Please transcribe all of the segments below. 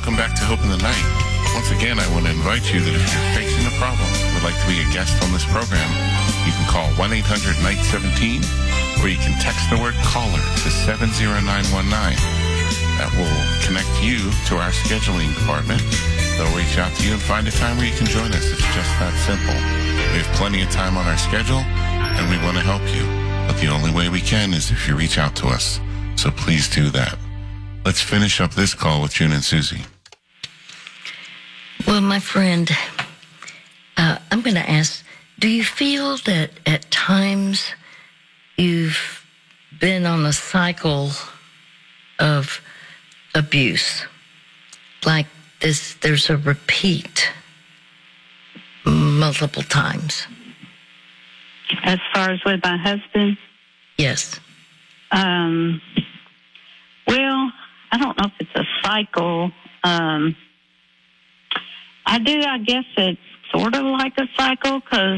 welcome back to Hope in the Night. Once again, I want to invite you that if you're facing a problem and would like to be a guest on this program, you can call 1-800-NIGHT-17 or you can text the word caller to 70919. That will connect you to our scheduling department. They'll reach out to you and find a time where you can join us. It's just that simple. We have plenty of time on our schedule and we want to help you. But the only way we can is if you reach out to us. So please do that. Let's finish up this call with June and Susie. Well, my friend, I'm going to ask, do you feel that at times you've been on a cycle of abuse? Like there's a repeat multiple times. As far as with my husband? Yes. Well, I don't know if it's a cycle. I guess it's sort of like a cycle because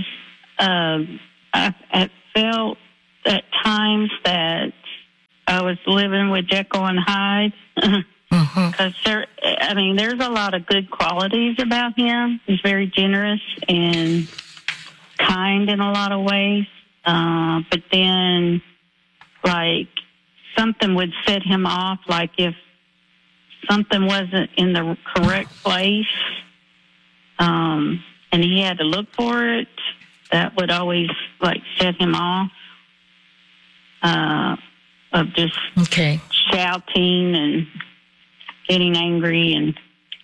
I felt at times that I was living with Jekyll and Hyde. Because there's a lot of good qualities about him. He's very generous and kind in a lot of ways. But then, like, something would set him off, like if something wasn't in the correct place, and he had to look for it, that would always, like, set him off, of just shouting and getting angry and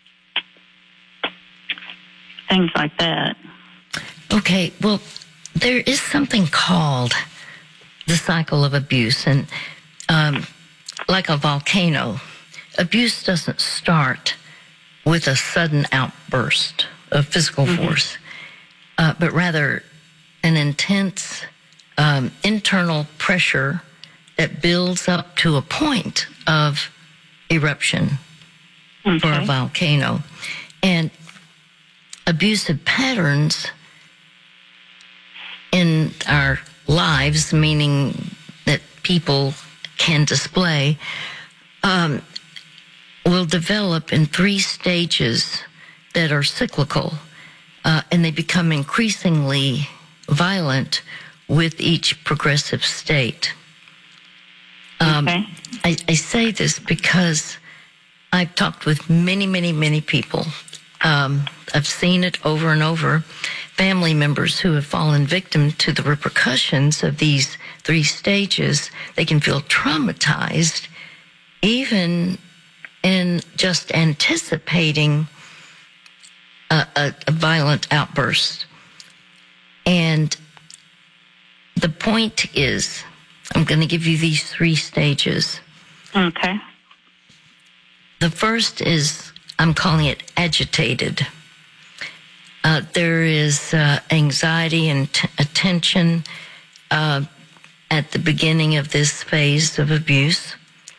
things like that. Okay, well, there is something called the cycle of abuse, and like a volcano, abuse doesn't start with a sudden outburst of physical force, but rather an intense internal pressure that builds up to a point of eruption for a volcano. And abusive patterns in our lives, meaning that people can display, will develop in 3 stages that are cyclical, and they become increasingly violent with each progressive state. I say this because I've talked with many, many, many people. I've seen it over and over. Family members who have fallen victim to the repercussions of these 3 stages, they can feel traumatized even in just anticipating a violent outburst. And the point is, I'm going to give you these 3 stages. Okay. The first is, I'm calling it agitated. There is anxiety and attention at the beginning of this phase of abuse.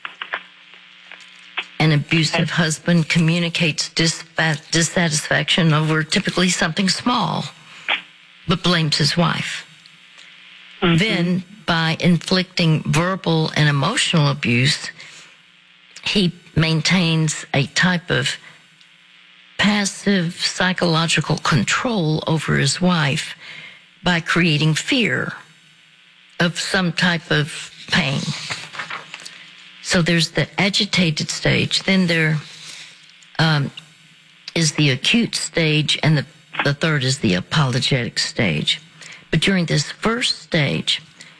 An abusive husband communicates dissatisfaction over typically something small, but blames his wife. Then, by inflicting verbal and emotional abuse, he maintains a type of passive psychological control over his wife by creating fear of some type of pain. So there's the agitated stage. Then there is the acute stage, and the third is the apologetic stage. But during this first stage,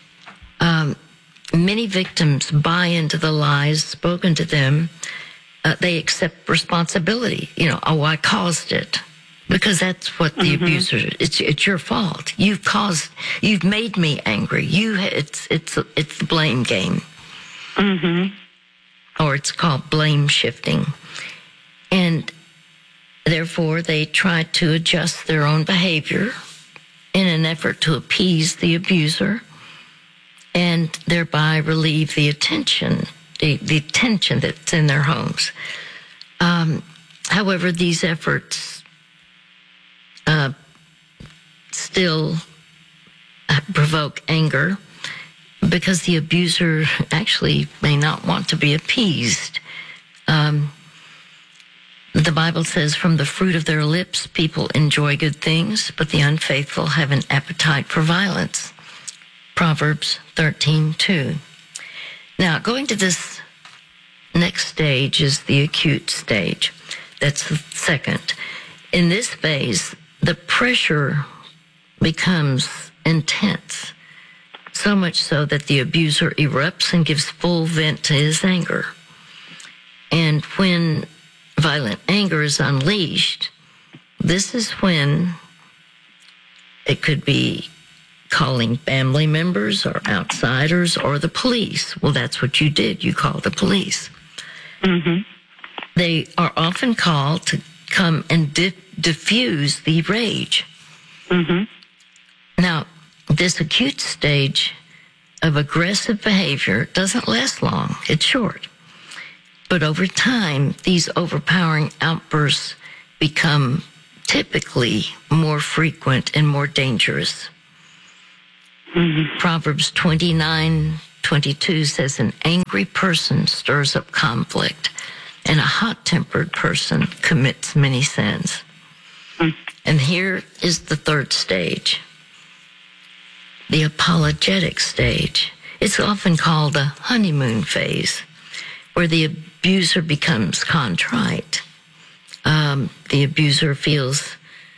many victims buy into the lies spoken to them. They accept responsibility. I caused it, because that's what the abuser. It's your fault. You've made me angry. It's the blame game, or it's called blame shifting, and therefore they try to adjust their own behavior in an effort to appease the abuser, and thereby relieve the tension that's in their homes. However, these efforts still provoke anger, because the abuser actually may not want to be appeased. The Bible says, from the fruit of their lips, people enjoy good things, but the unfaithful have an appetite for violence. Proverbs 13:2. Now, going to this next stage is the acute stage. That's the second. In this phase, the pressure becomes intense, so much so that the abuser erupts and gives full vent to his anger. And when violent anger is unleashed, this is when it could be calling family members or outsiders or the police. Well, that's what you did. You called the police. Mm-hmm. They are often called to come and diffuse the rage. Mm-hmm. Now, this acute stage of aggressive behavior doesn't last long. It's short. But over time, these overpowering outbursts become typically more frequent and more dangerous. Mm-hmm. Proverbs 29:22 says, an angry person stirs up conflict, and a hot-tempered person commits many sins. Mm. And here is the third stage, the apologetic stage. It's often called the honeymoon phase, where the abuser becomes contrite. The abuser feels,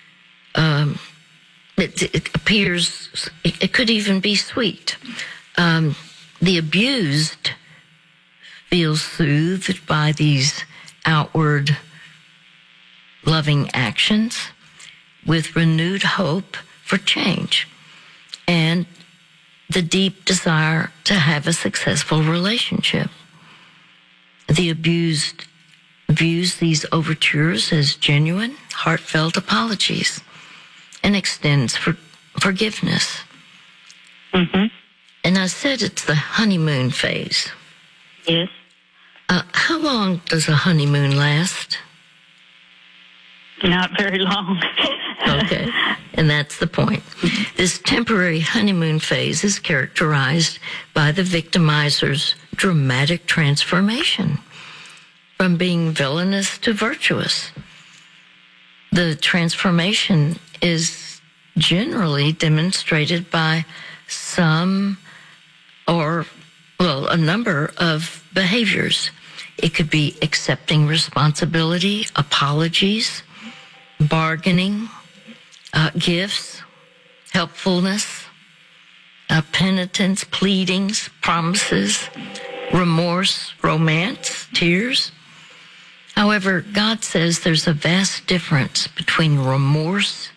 it appears, it could even be sweet. The abused feels soothed by these outward loving actions with renewed hope for change and the deep desire to have a successful relationship. The abused views these overtures as genuine, heartfelt apologies and extends forgiveness. Mm-hmm. And I said it's the honeymoon phase. Yes. How long does a honeymoon last? Not very long. Okay, and that's the point. This temporary honeymoon phase is characterized by the victimizer's dramatic transformation from being villainous to virtuous. The transformation is generally demonstrated by a number of behaviors. It could be accepting responsibility, apologies, bargaining, gifts, helpfulness, penitence, pleadings, promises, remorse, romance, tears. However, God says there's a vast difference between remorse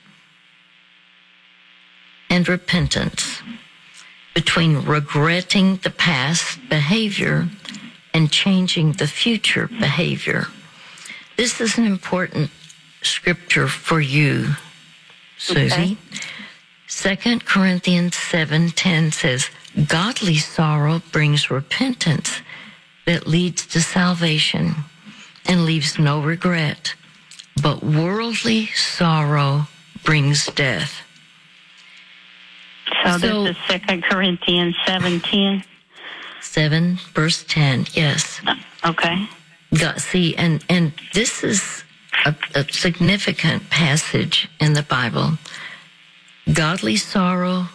and repentance, between regretting the past behavior and changing the future behavior. This is an important scripture for you, Susie. Okay. 2 Corinthians 7:10 says, godly sorrow brings repentance that leads to salvation and leaves no regret, but worldly sorrow brings death. So this is 2 Corinthians 7:10? 7 verse 10, yes. Okay. See, and this is a significant passage in the Bible. Godly sorrow,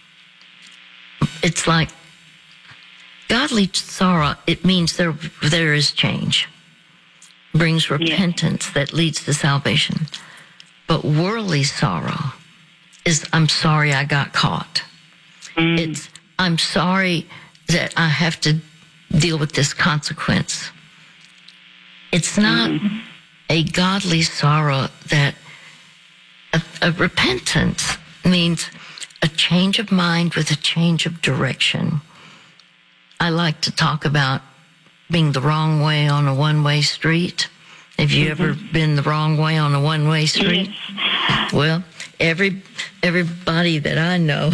it's like godly sorrow, it means there is change, brings repentance that leads to salvation. But worldly sorrow is, I'm sorry I got caught. It's, I'm sorry that I have to deal with this consequence. It's not a godly sorrow that a repentance means a change of mind with a change of direction. I like to talk about being the wrong way on a one-way street. Have you ever been the wrong way on a one-way street? Yes. Well, everybody that I know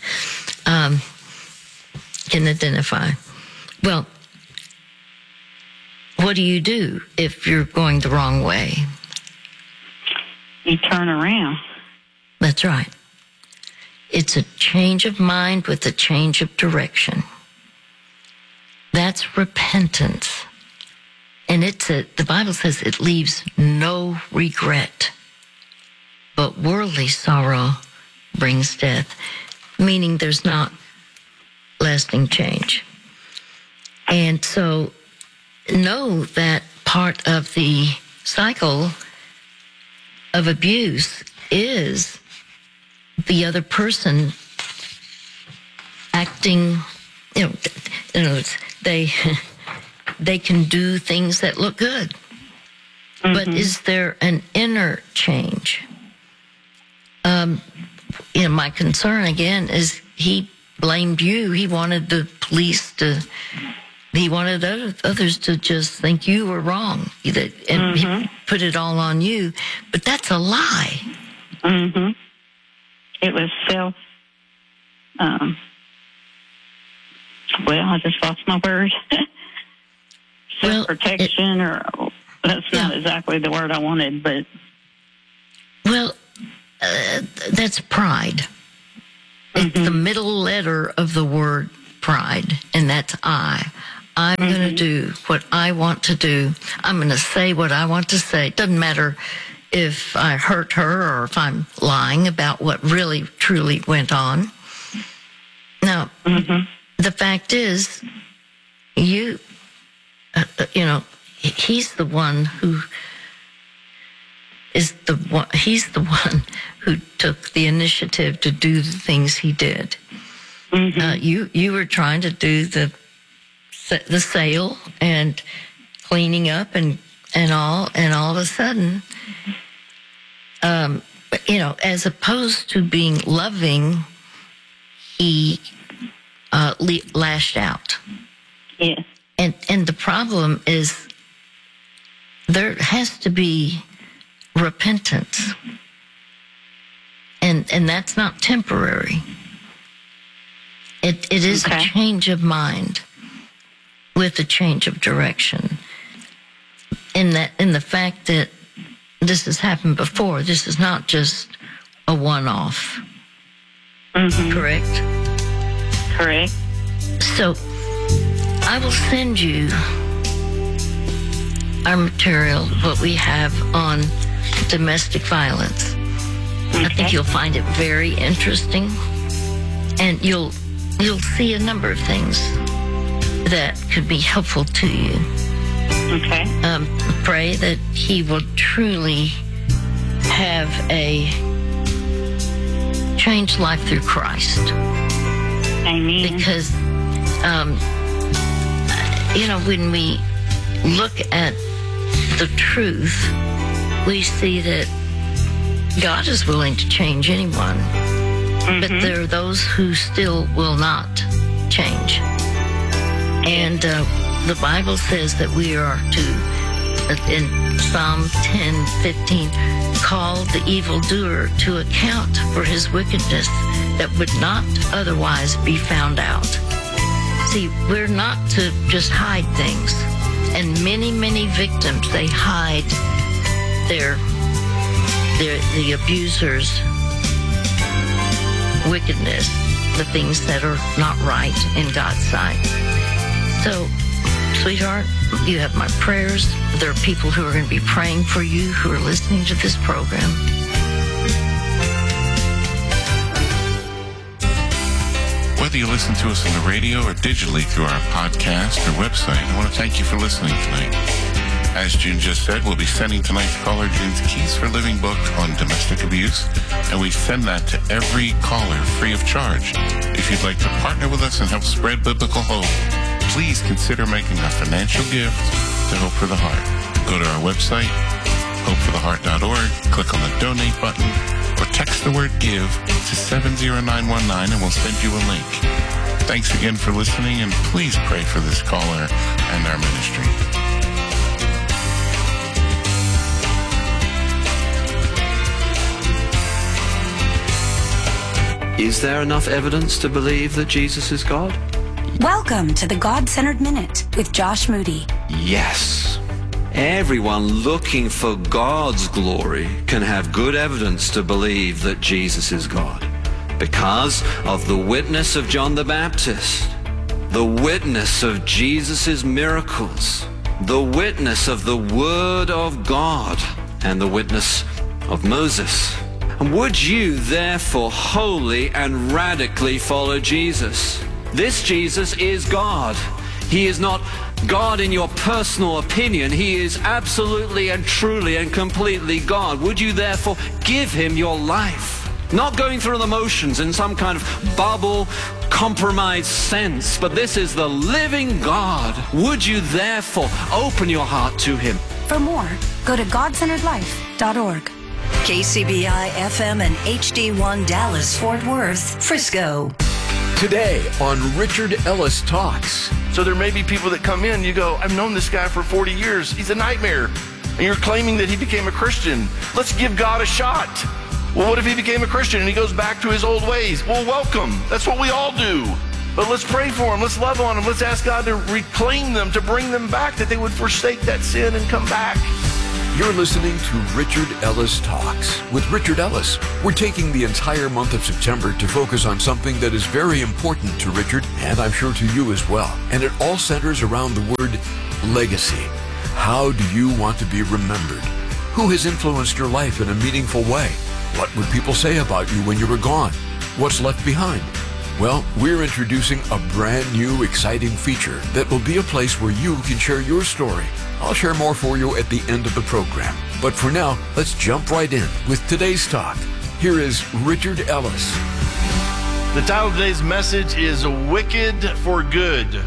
can identify. Well, what do you do if you're going the wrong way? You turn around. That's right. It's a change of mind with a change of direction. That's repentance. And the Bible says it leaves no regret, but worldly sorrow brings death, meaning there's not lasting change. And so know that part of the cycle of abuse is the other person acting, they can do things that look good. Mm-hmm. But is there an inner change? My concern again is he blamed you. He wanted the police he wanted others to just think you were wrong and he put it all on you. But that's a lie. Mm-hmm. It was I just lost my word. Self-protection, that's not exactly the word I wanted, but... Well, that's pride. It's the middle letter of the word pride, and that's I. I'm going to do what I want to do. I'm going to say what I want to say. It doesn't matter if I hurt her or if I'm lying about what really, truly went on. Now, the fact is, he's the one who he's the one who took the initiative to do the things he did. You were trying to do the sale and cleaning up and all of a sudden, as opposed to being loving, he lashed out. Yeah. And the problem is there has to be repentance. And that's not temporary. It is a change of mind with a change of direction. In the fact that this has happened before, this is not just a one-off. Correct? Correct. So I will send you our material, what we have on domestic violence. I think you'll find it very interesting, and you'll see a number of things that could be helpful to you. Okay. Pray that he will truly have a changed life through Christ. Amen. Because, when we look at the truth, we see that God is willing to change anyone, but there are those who still will not change. And the Bible says that we are to, in Psalm 10:15, call the evildoer to account for his wickedness that would not otherwise be found out. See, we're not to just hide things. And many, many victims, they hide the abuser's wickedness, the things that are not right in God's sight. So, sweetheart, you have my prayers. There are people who are going to be praying for you who are listening to this program. Whether you listen to us on the radio or digitally through our podcast or website, I want to thank you for listening tonight. As June just said, we'll be sending tonight's caller June's Keys for Living book on domestic abuse, and we send that to every caller free of charge. If you'd like to partner with us and help spread biblical hope, please consider making a financial gift to Hope for the Heart. Go to our website, hopefortheheart.org, click on the donate button, or text the word GIVE to 70919 and we'll send you a link. Thanks again for listening, and please pray for this caller and our ministry. Is there enough evidence to believe that Jesus is God? Welcome to the God-Centered Minute with Josh Moody. Yes. Everyone looking for God's glory can have good evidence to believe that Jesus is God because of the witness of John the Baptist, the witness of Jesus' miracles, the witness of the Word of God and the witness of Moses. And would you therefore wholly and radically follow Jesus? This Jesus is God. He is not God in your personal opinion. He is absolutely and truly and completely God. Would you therefore give him your life? Not going through the motions in some kind of bubble, compromised sense, but this is the living God. Would you therefore open your heart to him? For more, go to godcenteredlife.org. KCBI FM and HD1 Dallas, Fort Worth, Frisco. Today on Richard Ellis Talks. So there may be people that come in, you go, I've known this guy for 40 years. He's a nightmare. And you're claiming that he became a Christian. Let's give God a shot. Well, what if he became a Christian and he goes back to his old ways? Well, welcome. That's what we all do. But let's pray for him. Let's love on him. Let's ask God to reclaim them, to bring them back, that they would forsake that sin and come back. You're listening to Richard Ellis Talks with Richard Ellis. We're taking the entire month of September to focus on something that is very important to Richard, and I'm sure to you as well. And it all centers around the word legacy. How do you want to be remembered? Who has influenced your life in a meaningful way? What would people say about you when you were gone? What's left behind? Well, we're introducing a brand new, exciting feature that will be a place where you can share your story. I'll share more for you at the end of the program. But for now, let's jump right in with today's talk. Here is Richard Ellis. The title of today's message is Wicked for Good.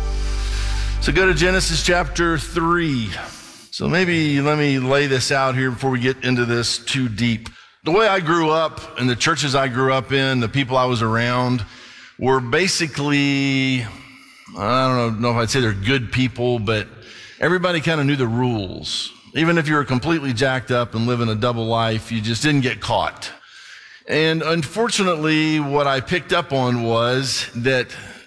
So go to Genesis chapter 3. So maybe let me lay this out here before we get into this too deep. The way I grew up and the churches I grew up in, the people I was around were basically, I don't know if I'd say they're good people, but everybody kind of knew the rules. Even if you were completely jacked up and living a double life, you just didn't get caught. And unfortunately, what I picked up on was that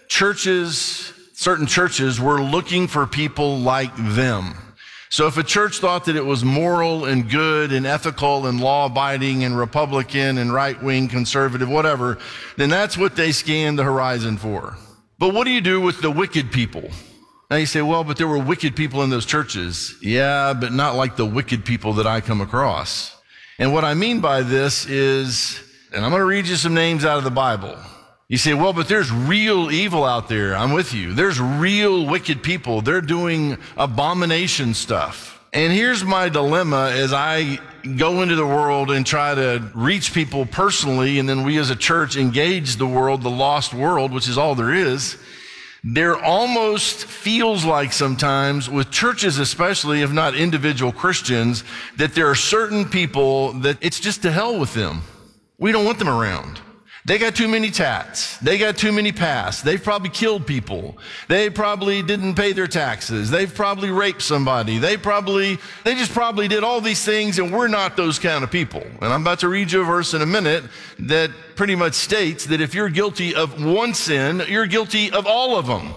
certain churches were looking for people like them. So if a church thought that it was moral and good and ethical and law-abiding and Republican and right-wing conservative, whatever, then that's what they scanned the horizon for. But what do you do with the wicked people? Now you say, well, but there were wicked people in those churches. Yeah, but not like the wicked people that I come across. And what I mean by this is, and I'm going to read you some names out of the Bible. You say, well, but there's real evil out there. I'm with you. There's real wicked people. They're doing abomination stuff. And here's my dilemma as I go into the world and try to reach people personally, and then we as a church engage the world, the lost world, which is all there is. There almost feels like sometimes, with churches especially, if not individual Christians, that there are certain people that it's just to hell with them. We don't want them around. They got too many tats. They got too many pasts. They've probably killed people. They probably didn't pay their taxes. They've probably raped somebody. They just probably did all these things, and we're not those kind of people. And I'm about to read you a verse in a minute that pretty much states that if you're guilty of one sin, you're guilty of all of them.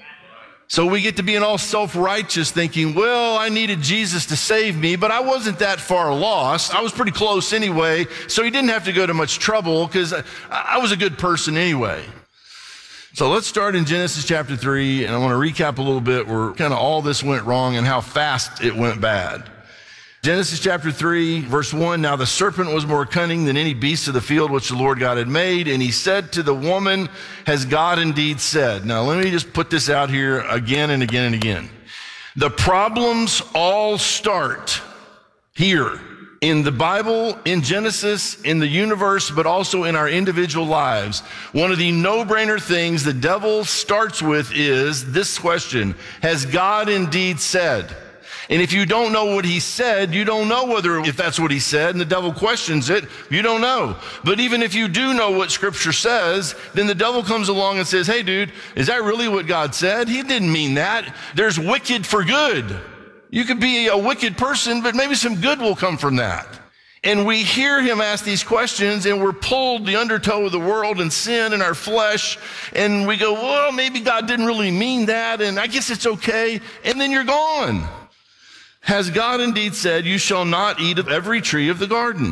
So we get to being all self-righteous thinking, well, I needed Jesus to save me, but I wasn't that far lost. I was pretty close anyway, so he didn't have to go to much trouble because I was a good person anyway. So let's start in Genesis chapter 3, and I want to recap a little bit where kind of all this went wrong and how fast it went bad. Genesis chapter 3, verse 1, now the serpent was more cunning than any beast of the field which the Lord God had made, and he said to the woman, has God indeed said? Now let me just put this out here again and again and again. The problems all start here in the Bible, in Genesis, in the universe, but also in our individual lives. One of the no-brainer things the devil starts with is this question, has God indeed said? And if you don't know what he said, you don't know if that's what he said, and the devil questions it, you don't know. But even if you do know what Scripture says, then the devil comes along and says, hey dude, is that really what God said? He didn't mean that. There's wicked for good. You could be a wicked person, but maybe some good will come from that. And we hear him ask these questions, and we're pulled the undertow of the world and sin in our flesh, and we go, well, maybe God didn't really mean that, and I guess it's okay, and then you're gone. Has God indeed said, you shall not eat of every tree of the garden?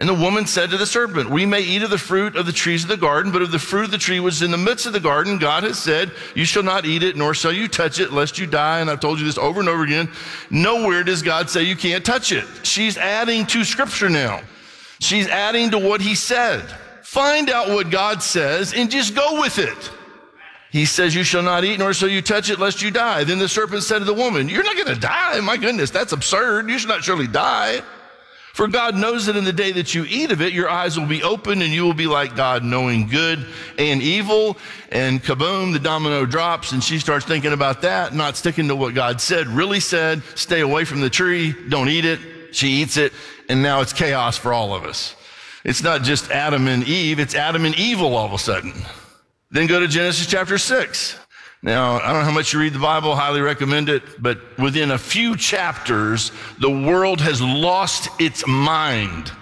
And the woman said to the serpent, we may eat of the fruit of the trees of the garden, but of the fruit of the tree which is in the midst of the garden, God has said, you shall not eat it, nor shall you touch it, lest you die. And I've told you this over and over again. Nowhere does God say you can't touch it. She's adding to Scripture now. She's adding to what he said. Find out what God says and just go with it. He says, you shall not eat, nor shall you touch it, lest you die. Then the serpent said to the woman, you're not going to die. My goodness, that's absurd. You shall not surely die. For God knows that in the day that you eat of it, your eyes will be open and you will be like God, knowing good and evil. And kaboom, the domino drops and she starts thinking about that, not sticking to what God said, really said, stay away from the tree, don't eat it. She eats it, and now it's chaos for all of us. It's not just Adam and Eve, it's Adam and evil all of a sudden. Then go to Genesis chapter 6. Now, I don't know how much you read the Bible, highly recommend it, but within a few chapters, the world has lost its mind.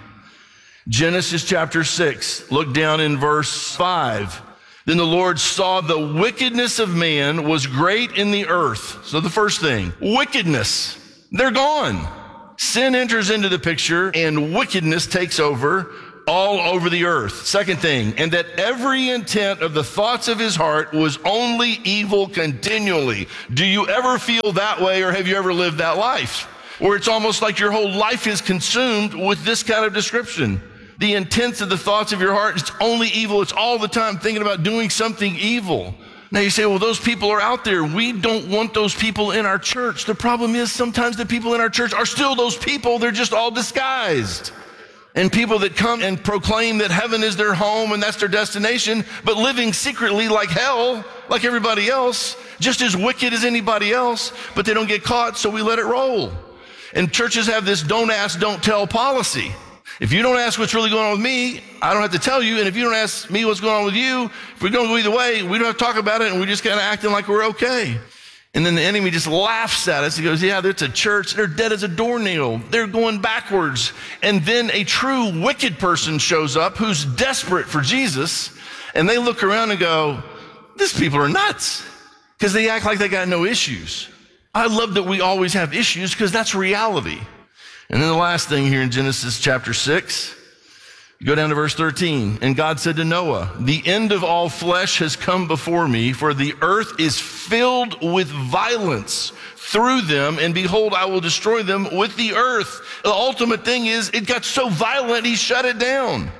Genesis chapter 6, look down in verse 5. Then the Lord saw the wickedness of man was great in the earth. So the first thing, wickedness, they're gone. Sin enters into the picture and wickedness takes over all over the earth. Second thing, and that every intent of the thoughts of his heart was only evil continually. Do you ever feel that way, or have you ever lived that life? Where it's almost like your whole life is consumed with this kind of description. The intents of the thoughts of your heart, it's only evil. It's all the time thinking about doing something evil. Now you say, well, those people are out there. We don't want those people in our church. The problem is sometimes the people in our church are still those people. They're just all disguised. And people that come and proclaim that heaven is their home and that's their destination, but living secretly like hell, like everybody else, just as wicked as anybody else, but they don't get caught, so we let it roll. And churches have this don't ask, don't tell policy. If you don't ask what's really going on with me, I don't have to tell you. And if you don't ask me what's going on with you, if we're going to go either way, we don't have to talk about it, and we're just kind of acting like we're okay. And then the enemy just laughs at us. He goes, yeah, it's a church. They're dead as a doornail. They're going backwards. And then a true wicked person shows up who's desperate for Jesus. And they look around and go, these people are nuts. Because they act like they got no issues. I love that we always have issues because that's reality. And then the last thing here in Genesis chapter 6, go down to verse 13. And God said to Noah, the end of all flesh has come before me, for the earth is filled with violence through them, and behold, I will destroy them with the earth. The ultimate thing is it got so violent, he shut it down.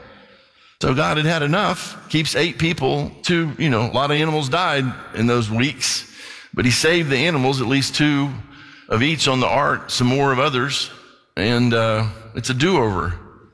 So God had had enough, keeps 8 people, a lot of animals died in those weeks, but he saved the animals, at least 2 of each on the ark, some more of others, and it's a do-over.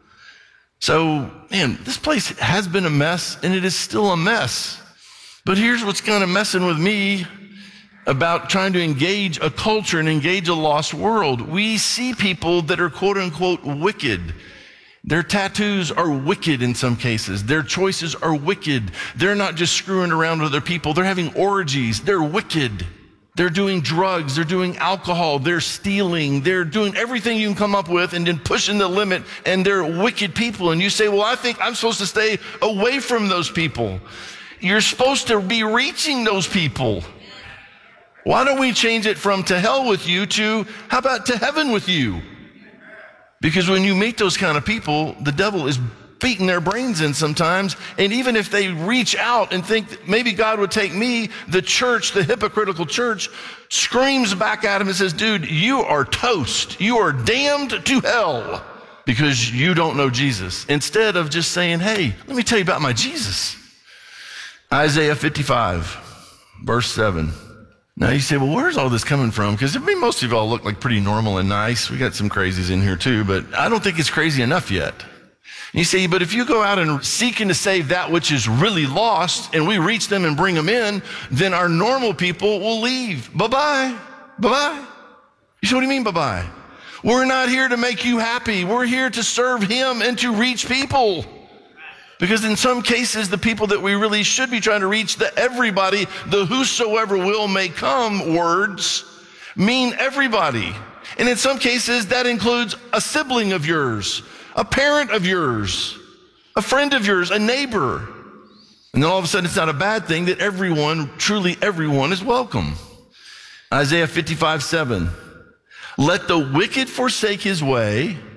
So, man, this place has been a mess, and it is still a mess. But here's what's kind of messing with me about trying to engage a culture and engage a lost world. We see people that are quote-unquote wicked. Their tattoos are wicked in some cases. Their choices are wicked. They're not just screwing around with other people. They're having orgies. They're wicked. They're doing drugs, they're doing alcohol, they're stealing, they're doing everything you can come up with and then pushing the limit, and they're wicked people. And you say, well, I think I'm supposed to stay away from those people. You're supposed to be reaching those people. Why don't we change it from to hell with you to how about to heaven with you? Because when you meet those kind of people, the devil is beating their brains in sometimes. And even if they reach out and think that maybe God would take me, the church, the hypocritical church, screams back at him and says, dude, you are toast. You are damned to hell because you don't know Jesus. Instead of just saying, hey, let me tell you about my Jesus. Isaiah 55, verse 7. Now you say, well, where's all this coming from? Because most of you all look like pretty normal and nice. We got some crazies in here too, but I don't think it's crazy enough yet. You see, but if you go out and seeking to save that which is really lost, and we reach them and bring them in, then our normal people will leave. Bye-bye. Bye-bye. You see what I mean, bye-bye? We're not here to make you happy. We're here to serve him and to reach people. Because in some cases, the people that we really should be trying to reach, the everybody, the whosoever will may come words, mean everybody. And in some cases, that includes a sibling of yours, a parent of yours, a friend of yours, a neighbor. And then all of a sudden, it's not a bad thing that everyone, truly everyone, is welcome. Isaiah 55:7. Let the wicked forsake his way,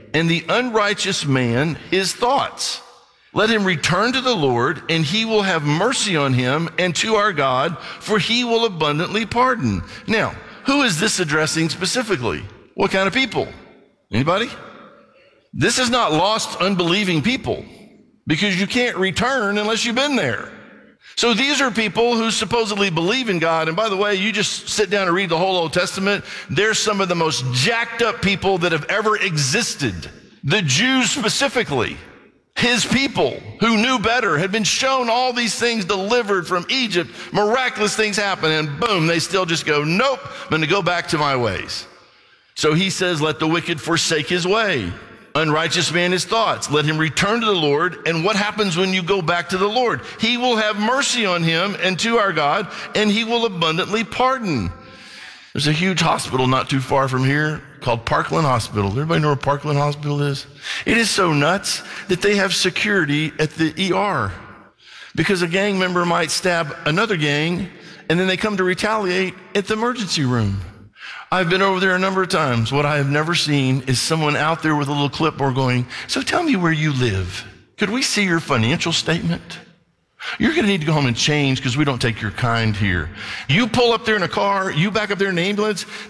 and the unrighteous man his thoughts. Let him return to the Lord, and he will have mercy on him, and to our God, for he will abundantly pardon. Now, who is this addressing specifically? What kind of people? Anybody? This is not lost, unbelieving people, because you can't return unless you've been there. So these are people who supposedly believe in God. And by the way, you just sit down and read the whole Old Testament. They're some of the most jacked up people that have ever existed. The Jews specifically. His people who knew better had been shown all these things delivered from Egypt. Miraculous things happen, and boom, they still just go, nope, I'm going to go back to my ways. So he says, let the wicked forsake his way. Unrighteous man his thoughts. Let him return to the Lord. And what happens when you go back to the Lord? He will have mercy on him and to our God, and he will abundantly pardon. There's a huge hospital not too far from here called Parkland Hospital. Everybody know where Parkland Hospital is? It is so nuts that they have security at the ER because a gang member might stab another gang and then they come to retaliate at the emergency room. I've been over there a number of times. What I have never seen is someone out there with a little clipboard going, so tell me where you live. Could we see your financial statement? You're going to need to go home and change because we don't take your kind here. You pull up there in a car, you back up there in an ambulance,